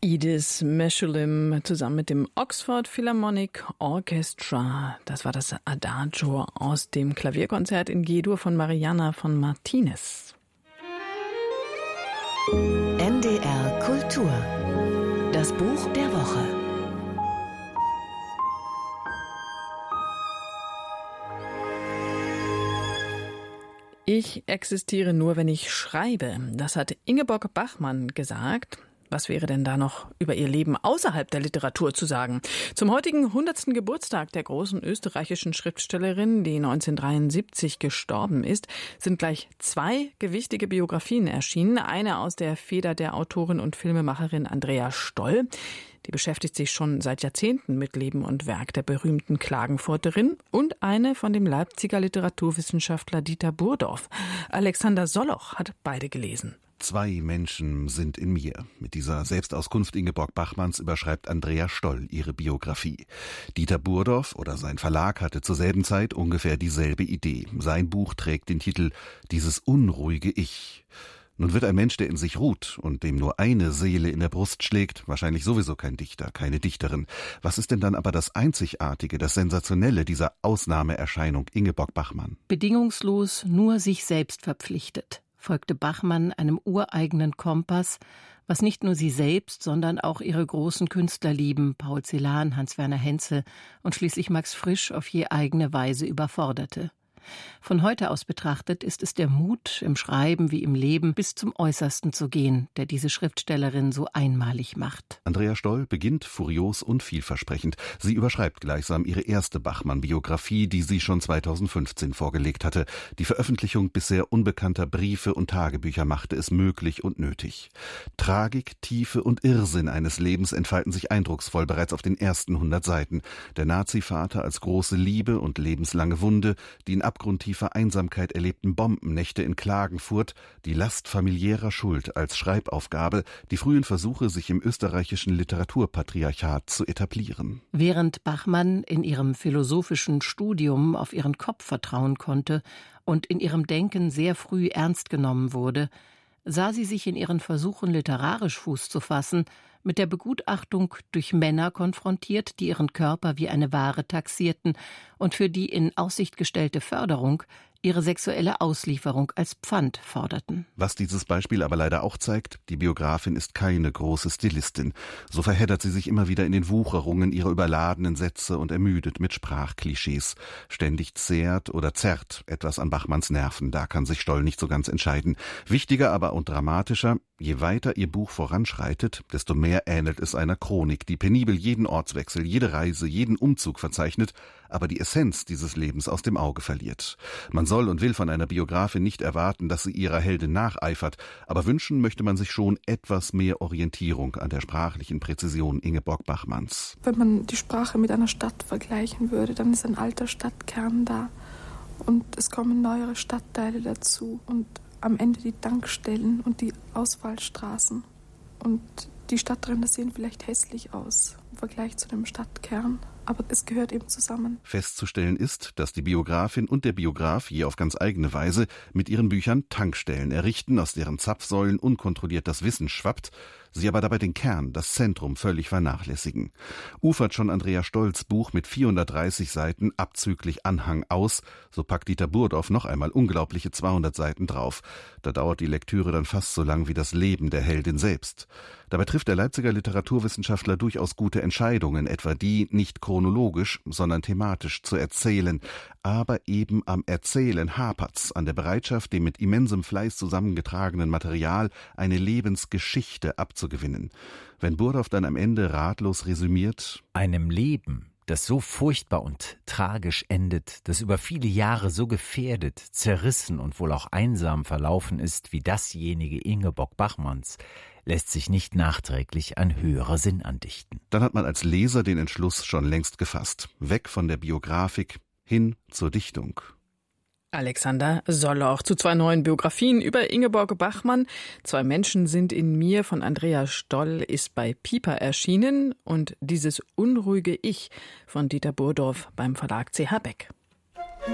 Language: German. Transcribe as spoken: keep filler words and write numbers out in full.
Edith Meshulam zusammen mit dem Oxford Philharmonic Orchestra. Das war das Adagio aus dem Klavierkonzert in G-Dur von Mariana von Martinez. N D R Kultur. Das Buch der Woche. Ich existiere nur, wenn ich schreibe. Das hat Ingeborg Bachmann gesagt. Was wäre denn da noch über ihr Leben außerhalb der Literatur zu sagen? Zum heutigen hundertsten Geburtstag der großen österreichischen Schriftstellerin, die neunzehnhundertdreiundsiebzig gestorben ist, sind gleich zwei gewichtige Biografien erschienen. Eine aus der Feder der Autorin und Filmemacherin Andrea Stoll. Die beschäftigt sich schon seit Jahrzehnten mit Leben und Werk der berühmten Klagenfurterin. Und eine von dem Leipziger Literaturwissenschaftler Dieter Burdorf. Alexander Solloch hat beide gelesen. Zwei Menschen sind in mir. Mit dieser Selbstauskunft Ingeborg Bachmanns überschreibt Andrea Stoll ihre Biografie. Dieter Burdorf oder sein Verlag hatte zur selben Zeit ungefähr dieselbe Idee. Sein Buch trägt den Titel »Dieses unruhige Ich«. Nun wird ein Mensch, der in sich ruht und dem nur eine Seele in der Brust schlägt, wahrscheinlich sowieso kein Dichter, keine Dichterin. Was ist denn dann aber das Einzigartige, das Sensationelle dieser Ausnahmeerscheinung Ingeborg Bachmann? Bedingungslos nur sich selbst verpflichtet, folgte Bachmann einem ureigenen Kompass, was nicht nur sie selbst, sondern auch ihre großen Künstlerlieben, Paul Celan, Hans-Werner Henze und schließlich Max Frisch, auf je eigene Weise überforderte. Von heute aus betrachtet ist es der Mut, im Schreiben wie im Leben bis zum Äußersten zu gehen, der diese Schriftstellerin so einmalig macht. Andrea Stoll beginnt furios und vielversprechend. Sie überschreibt gleichsam ihre erste Bachmann-Biografie, die sie schon zweitausendfünfzehn vorgelegt hatte. Die Veröffentlichung bisher unbekannter Briefe und Tagebücher machte es möglich und nötig. Tragik, Tiefe und Irrsinn eines Lebens entfalten sich eindrucksvoll bereits auf den ersten hundert Seiten. Der Nazi-Vater als große Liebe und lebenslange Wunde, die in abgrundtiefer Einsamkeit erlebten Bombennächte in Klagenfurt, die Last familiärer Schuld als Schreibaufgabe, die frühen Versuche, sich im österreichischen Literaturpatriarchat zu etablieren. Während Bachmann in ihrem philosophischen Studium auf ihren Kopf vertrauen konnte und in ihrem Denken sehr früh ernst genommen wurde, sah sie sich in ihren Versuchen, literarisch Fuß zu fassen, mit der Begutachtung durch Männer konfrontiert, die ihren Körper wie eine Ware taxierten und für die in Aussicht gestellte Förderung ihre sexuelle Auslieferung als Pfand forderten. Was dieses Beispiel aber leider auch zeigt, die Biografin ist keine große Stilistin. So verheddert sie sich immer wieder in den Wucherungen ihrer überladenen Sätze und ermüdet mit Sprachklischees. Ständig zehrt oder zerrt etwas an Bachmanns Nerven, da kann sich Stoll nicht so ganz entscheiden. Wichtiger aber und dramatischer, je weiter ihr Buch voranschreitet, desto mehr ähnelt es einer Chronik, die penibel jeden Ortswechsel, jede Reise, jeden Umzug verzeichnet, aber die Essenz dieses Lebens aus dem Auge verliert. Man soll und will von einer Biografin nicht erwarten, dass sie ihrer Heldin nacheifert, aber wünschen möchte man sich schon etwas mehr Orientierung an der sprachlichen Präzision Ingeborg Bachmanns. Wenn man die Sprache mit einer Stadt vergleichen würde, dann ist ein alter Stadtkern da und es kommen neuere Stadtteile dazu und am Ende die Tankstellen und die Ausfallstraßen. Und die Stadtränder sehen vielleicht hässlich aus im Vergleich zu dem Stadtkern, aber es gehört eben zusammen. Festzustellen ist, dass die Biografin und der Biograf je auf ganz eigene Weise mit ihren Büchern Tankstellen errichten, aus deren Zapfsäulen unkontrolliert das Wissen schwappt, sie aber dabei den Kern, das Zentrum völlig vernachlässigen. Ufert schon Andrea Stolls Buch mit vierhundertdreißig Seiten abzüglich Anhang aus, so packt Dieter Burdorf noch einmal unglaubliche zweihundert Seiten drauf. Da dauert die Lektüre dann fast so lang wie das Leben der Heldin selbst. Dabei trifft der Leipziger Literaturwissenschaftler durchaus gute Entscheidungen, etwa die, nicht chronologisch, sondern thematisch zu erzählen. Aber eben am Erzählen hapert's, an der Bereitschaft, dem mit immensem Fleiß zusammengetragenen Material eine Lebensgeschichte abzugewinnen. Wenn Burdorf dann am Ende ratlos resümiert: Einem Leben, das so furchtbar und tragisch endet, das über viele Jahre so gefährdet, zerrissen und wohl auch einsam verlaufen ist wie dasjenige Ingeborg Bachmanns, lässt sich nicht nachträglich ein höherer Sinn andichten. Dann hat man als Leser den Entschluss schon längst gefasst. Weg von der Biografik hin zur Dichtung. Alexander Solloch zu zwei neuen Biografien über Ingeborg Bachmann. Zwei Menschen sind in mir von Andrea Stoll ist bei Piper erschienen und dieses unruhige Ich von Dieter Burdorf beim Verlag C H Beck.